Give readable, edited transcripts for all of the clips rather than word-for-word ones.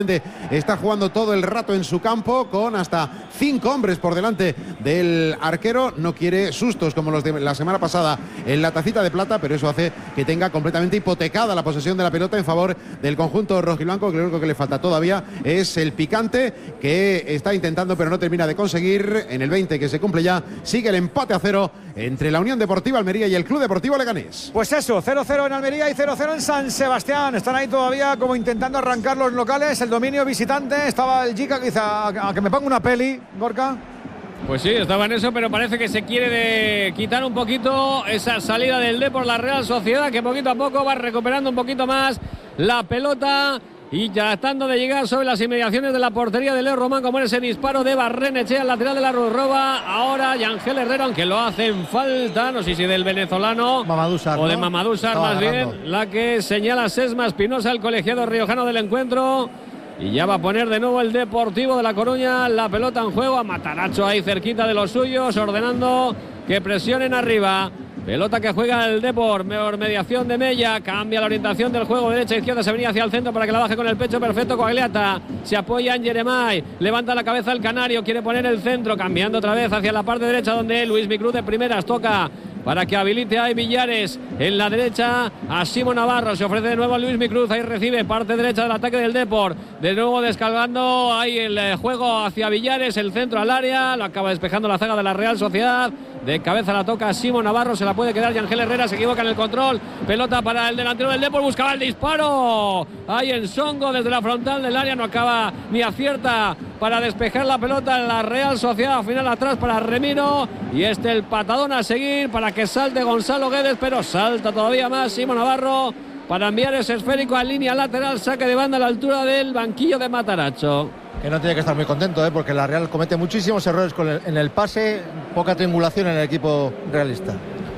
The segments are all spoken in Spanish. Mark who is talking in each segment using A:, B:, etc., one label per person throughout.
A: Está jugando todo el rato en su campo con hasta 5 hombres por delante del arquero. No quiere sustos como los de la semana pasada en la tacita de plata, pero eso hace que tenga completamente hipotecada la posesión de la pelota en favor del conjunto rojiblanco, que lo único que le falta todavía es el picante, que está intentando pero no termina de conseguir. En el 20 que se cumple ya, sigue el empate a 0 entre la Unión Deportiva Almería y el Club Deportivo Leganés.
B: Pues eso, 0-0 en Almería y 0-0 en San Sebastián. Están ahí todavía como intentando arrancar los locales. El dominio visitante. Estaba el Jica que dice a que me ponga una peli, Gorka.
C: Pues sí, estaba en eso, pero parece que se quiere de quitar un poquito esa salida del Depor, la Real Sociedad, que poquito a poco va recuperando un poquito más la pelota y tratando de llegar sobre las inmediaciones de la portería de Leo Román, como en ese disparo de Barrenechea al lateral de la Rurroba. Ahora Yangel Herrera, aunque lo hacen falta, no sé si del venezolano
D: Mamadou Sarr,
C: o de
D: ¿no?
C: Mamadou Sarr más bien, la que señala Sesma Espinosa, el colegiado riojano del encuentro. Y ya va a poner de nuevo el Deportivo de La Coruña la pelota en juego. A Matarazzo ahí cerquita de los suyos, ordenando que presionen arriba. Pelota que juega el Depor, mejor mediación de Mella, cambia la orientación del juego, derecha izquierda, se venía hacia el centro para que la baje con el pecho, perfecto Coagliata, se apoya en Jeremai, levanta la cabeza el canario, quiere poner el centro, cambiando otra vez hacia la parte derecha donde Luis Micruz de primeras toca para que habilite a Villares en la derecha a Simo Navarro, se ofrece de nuevo a Luis Micruz, ahí recibe parte derecha del ataque del Depor, de nuevo descargando ahí el juego hacia Villares, el centro al área, lo acaba despejando la zaga de la Real Sociedad, de cabeza la toca Simo Navarro, se la puede quedar Yangel Herrera, se equivoca en el control, pelota para el delantero del Depor, buscaba el disparo, ahí en Songo desde la frontal del área, no acaba ni acierta para despejar la pelota en la Real Sociedad, al final atrás para Remiro, y el patadón a seguir para que salte Gonzalo Guedes, pero salta todavía más Simo Navarro para enviar ese esférico a línea lateral, saque de banda a la altura del banquillo de Matarazzo.
D: Que no tiene que estar muy contento, porque la Real comete muchísimos errores en el pase, poca triangulación en el equipo realista.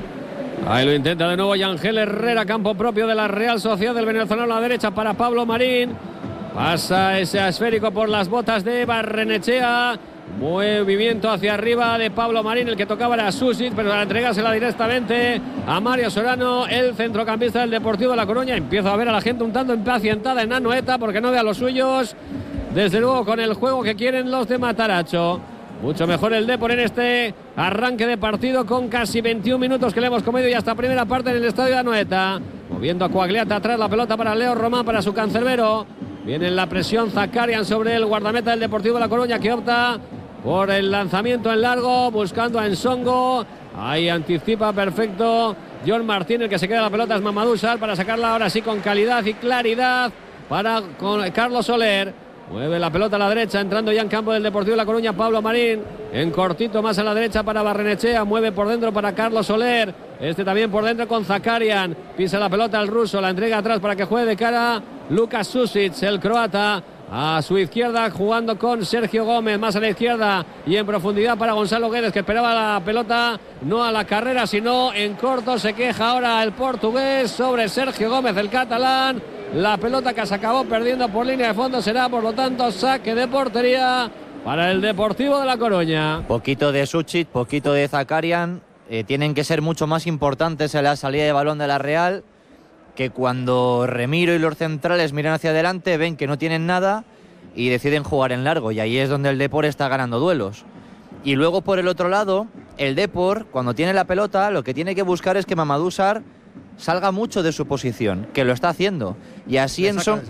C: Ahí lo intenta de nuevo Yangel Herrera, campo propio de la Real Sociedad del venezolano a la derecha para Pablo Marín. Pasa ese esférico por las botas de Barrenechea. Movimiento hacia arriba de Pablo Marín, el que tocaba era Susic, pero para entregársela directamente a Mario Sorano, el centrocampista del Deportivo de La Coruña. Empieza a ver a la gente un tanto impacientada en Anoeta porque no ve a los suyos. Desde luego con el juego que quieren los de Matarazzo. Mucho mejor el Depor en este arranque de partido con casi 21 minutos que le hemos comido y hasta primera parte en el estadio de Anoeta. Moviendo a Coagliata atrás, la pelota para Leo Román, para su cancerbero. Viene en la presión Zakarian sobre el guardameta del Deportivo de La Coruña, que opta por el lanzamiento en largo, buscando a Ensongo. Ahí anticipa perfecto John Martín, el que se queda la pelota es Mamadou Sarr para sacarla ahora sí con calidad y claridad para con Carlos Soler. Mueve la pelota a la derecha, entrando ya en campo del Deportivo de La Coruña, Pablo Marín. En cortito más a la derecha para Barrenechea. Mueve por dentro para Carlos Soler. También por dentro con Zakarian. Pisa la pelota al ruso, la entrega atrás para que juegue de cara Lukas Susic, el croata. A su izquierda jugando con Sergio Gómez, más a la izquierda y en profundidad para Gonzalo Guedes, que esperaba la pelota no a la carrera sino en corto. Se queja ahora el portugués sobre Sergio Gómez, el catalán. La pelota que se acabó perdiendo por línea de fondo será por lo tanto saque de portería para el Deportivo de La Coruña.
E: Poquito de Susic, poquito de Zakarian. Tienen que ser mucho más importantes en la salida de balón de la Real, que cuando Remiro y los centrales miran hacia adelante ven que no tienen nada y deciden jugar en largo, y ahí es donde el Depor está ganando duelos. Y luego por el otro lado, el Depor, cuando tiene la pelota, lo que tiene que buscar es que Mamadou Sarr salga mucho de su posición, que lo está haciendo, y así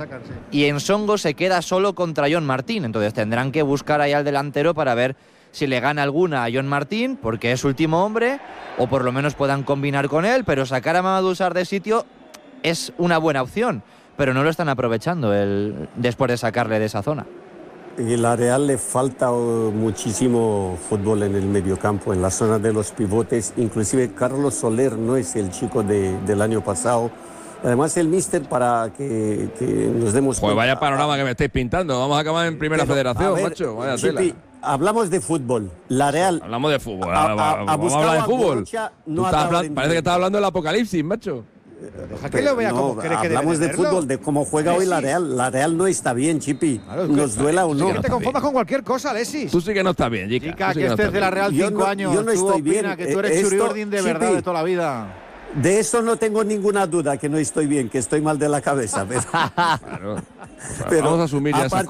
E: Ensongo se queda solo contra John Martín. Entonces tendrán que buscar ahí al delantero para ver si le gana alguna a John Martín, porque es último hombre, o por lo menos puedan combinar con él, pero sacar a Mamadou Sarr de sitio es una buena opción, pero no lo están aprovechando después de sacarle de esa zona.
F: Y la Real le falta muchísimo fútbol en el mediocampo, en la zona de los pivotes. Inclusive Carlos Soler no es el chico del año pasado. Además el míster, para que nos demos
G: pues
F: cuenta.
G: Vaya panorama que me estáis pintando. Vamos a acabar en primera federación, macho. Vaya
F: Chipi,
G: tela.
F: hablamos de fútbol. La Real.
G: Hablamos de fútbol. Vamos a hablar de fútbol. Parece que estás hablando del apocalipsis, macho.
B: Deja que lo vea como cree que debe
F: hablamos de
B: verlo.
F: fútbol, de cómo juega hoy la Real. La Real no está bien, Chipi.
B: Claro,
F: nos duela o no.
B: Es que te conformas con cualquier cosa, Alexis.
G: Tú sí que no estás bien, Jica.
H: Jica, que estés de la Real 5 años.
F: Yo no estoy bien.
H: Que tú eres Churiordin de verdad,
F: Chipi,
H: de toda la vida.
F: De eso no tengo ninguna duda, que no estoy bien, que estoy mal de la cabeza. Pero,
G: Claro. Vamos a asumir ya esas cosas.